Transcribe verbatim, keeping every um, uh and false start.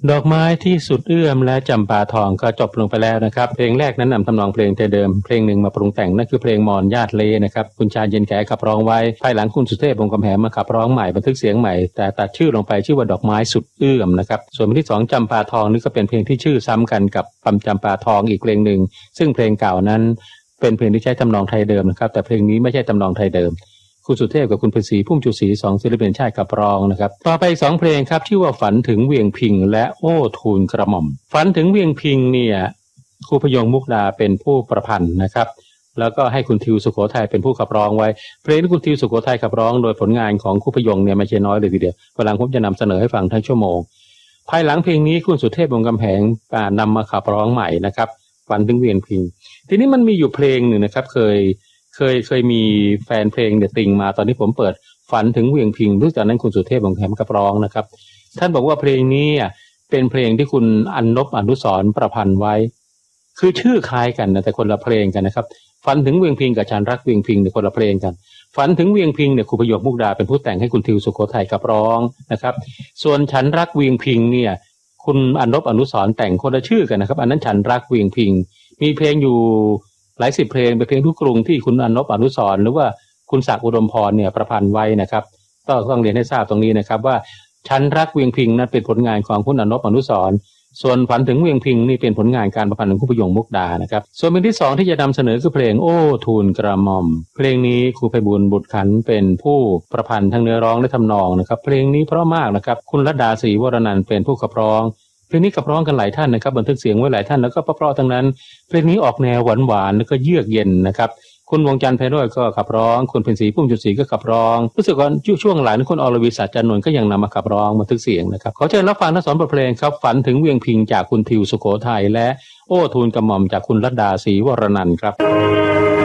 ดอกไม้ที่สุดเอื้อมและจำปาทองก็จบลงไปแล้วนะครับเพลงแรกนั้นนำทำนองเพลงเดิมเพลงหนึ่งมาปรุงแต่งนั่นคือเพลงมอนญาติเลนะครับคุณชาญเย็นแขขับร้องไว้ภายหลังคุณสุเทพวงศ์กำแหงมาขับร้องใหม่บันทึกเสียงใหม่แต่ตัดชื่อลงไปชื่อว่าดอกไม้สุดเอื้อมนะครับส่วนเพลงที่สองจำปาทองนี่ก็เป็นเพลงที่ชื่อซ้ำกันกับปำจำปาทองอีกเพลงหนึ่งซึ่งเพลงเก่านั้นเป็นเพลงที่ใช้ทำนองไทยเดิมนะครับแต่เพลงนี้ไม่ใช่ทำนองไทยเดิมคุณสุเทพกับคุณเพชรศรีพุ่มชูศรีสองศิลปินชาติขับร้องนะครับต่อไปสองเพลงครับชื่อว่าฝันถึงเวียงพิงและโอ้ทูลกระหม่อมฝันถึงเวียงพิงเนี่ยครูพยงมุกดาเป็นผู้ประพันธ์นะครับแล้วก็ให้คุณทิวสุโขทัยเป็นผู้ขับร้องไว้เพลงที่คุณทิวสุโขทัยขับร้องโดยผลงานของครูพยงเนี่ยไม่ใช่น้อยเลยทีเดียววันหลังผมจะนำเสนอให้ฟังทั้งชั่วโมงภายหลังเพลงนี้คุณสุเทพวงศ์กำแหงนำมาขับร้องใหม่นะครับฝันถึงเวียงพิงทีนี้มันมีอยู่เพลงหนึ่งนะครับเคยเคยเคยมีแฟนเพลงเดติงมาตอนนี้ผมเปิดฝันถึงเวียงพิงรู้จักนั้นคุณสุเทพวงศ์กำแหงขับร้องนะครับท่านบอกว่าเพลงนี้เป็นเพลงที่คุณอันนบอนุสรณ์ประพันธ์ไว้คือชื่อคล้ายกันนะแต่คนละเพลงกันนะครับฝันถึงเวียงพิงกับฉันรักเวียงพิงเนี่ยคนละเพลงกันฝันถึงเวียงพิงเนี่ยครูพยงมุกดาเป็นผู้แต่งให้คุณทิวสุโขทัยขับร้องนะครับส่วนฉันรักเวียงพิงเนี่ยคุณอันนบอนุสรณ์แต่งคนละชื่อกันนะครับอันนั้นฉันรักเวียงพิงมีเพลงอยู่หลายสิบเพลงเป็นเพลงทุกกรุงที่คุณอันนบอนุสรณ์หรือว่าคุณศักดิ์อุดมพรเนี่ยประพันธ์ไว้นะครับก็ต้องเรียนให้ทราบตรงนี้นะครับว่าฉันรักเวียงพิงนั้นเป็นผลงานของคุณอันนบอนุสรณ์ส่วนฝันถึงเวียงพิงนี่เป็นผลงานการประพันธ์ของครูพยงมุกดานะครับส่วนเพลงที่สองที่จะนำเสนอคือเพลงโอ้ทูลกระหม่อมเพลงนี้ครูไพบูลย์บุตรขันธ์เป็นผู้ประพันธ์ทั้งเนื้อร้องและทำนองนะครับเพลงนี้เพราะมากนะครับคุณรัตดาศรีวรนันท์เป็นผู้ขับร้องเพลงนี้ขับร้องกันหลายท่านนะครับบันทึกเสียงไว้หลายท่านแล้วก็เพราะๆทั้งนั้นเพลงนี้ออกแนวหวานๆแล้วก็เยือกเย็นนะครับคุณวงจันทร์ไพโรจน์ก็ขับร้องคุณเพ็ญศรีพุ่มชูศรีก็ขับร้องรู้สึกว่าช่วงหลังคุณอรวิศาจันนนท์ก็ยังนำมาขับร้องบันทึกเสียงนะครับขอเชิญรับฟังทั้งสองบทเพลงครับฝันถึงเวียงพิงจากคุณทิวสุโขทัยและโอ้ทูลกระหม่อมจากคุณรัตดาศรีวรนันท์ครับ